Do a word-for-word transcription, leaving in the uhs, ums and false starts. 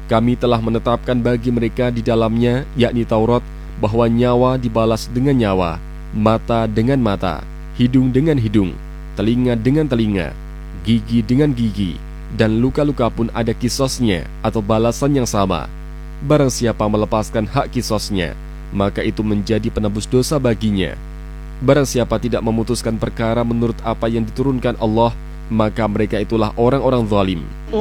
Kami telah menetapkan bagi mereka di dalamnya, yakni Taurat, bahwa nyawa dibalas dengan nyawa, mata dengan mata, hidung dengan hidung, telinga dengan telinga, gigi dengan gigi, dan luka-luka pun ada kisosnya atau balasan yang sama. Barang siapa melepaskan hak kisosnya, maka itu menjadi penebus dosa baginya. Barang siapa tidak memutuskan perkara menurut apa yang diturunkan Allah, maka mereka itulah orang-orang zalim.